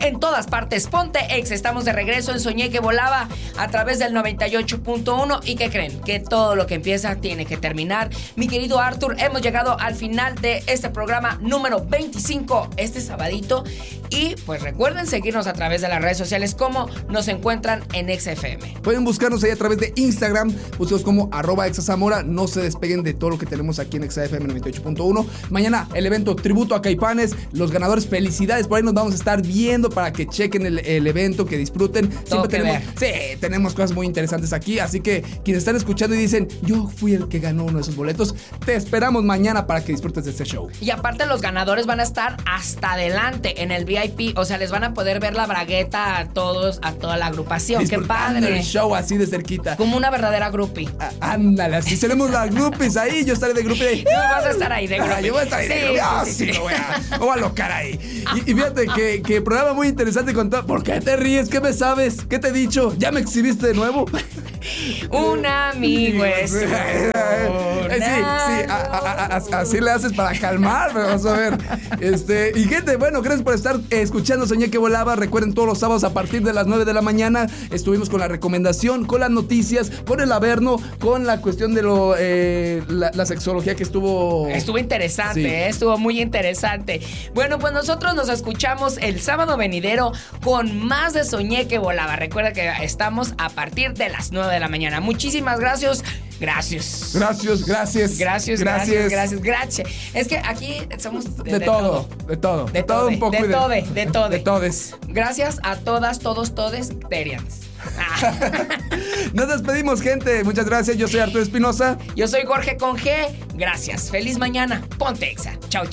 en todas partes. Ponte Exa. Estamos de regreso en Soñé que Volaba a través del 98.1. ¿Y qué creen? Que todo lo que empieza tiene que terminar. Mi querido Arthur, hemos llegado al final de este programa número 25 este sabadito. Y pues recuerden seguirnos a través de las redes sociales. ¿Cómo nos encuentran en XFM? Pueden buscarnos ahí a través de Instagram, búsquenos como @exazamora. No se despeguen de todo lo que tenemos aquí en XFM 98.1. Mañana el evento Tributo a Caifanes. Los ganadores, felicidades. Por ahí nos vamos a estar viendo para que chequen el evento, que disfruten. Tenemos cosas muy interesantes aquí. Así que quienes están escuchando y dicen, yo fui el que ganó uno de esos boletos, te esperamos mañana para que disfrutes de este show. Y aparte los ganadores van a estar hasta adelante en el VIP. O sea, les van a poder ver la bragueta a todos, a toda la agrupación. ¡Qué padre! El show así de cerquita. Como una verdadera groupie. Ándale, así seremos las groupies ahí. Yo estaré de groupie ahí. Vas a estar ahí de groupie. Yo voy a estar ahí de groupie. Sí, lo voy a alocar ahí. Y fíjate que programa muy interesante con todo. ¿Por qué te ríes? ¿Qué me sabes? ¿Qué te he dicho? ¿Ya me exhibiste de nuevo? Un amigo es así le haces para calmar, pero vamos a ver. Y gente, bueno, gracias por estar escuchando Soñé que Volaba. Recuerden, todos los sábados a partir de las 9 de la mañana estuvimos con la recomendación, con las noticias, con el Averno, con la cuestión de la sexología que estuvo interesante, sí. Estuvo muy interesante. Bueno, pues nosotros nos escuchamos el sábado venidero con más de Soñé que Volaba. Recuerda que estamos a partir de las 9 de la mañana. Muchísimas gracias. Gracias. Es que aquí somos de todo un poco. De todo. todes. Gracias a todas, todos, todes, Terians. Nos despedimos, gente. Muchas gracias. Yo soy Arturo Espinosa. Yo soy Jorge con G. Gracias. Feliz mañana. Ponte Exa. Chau.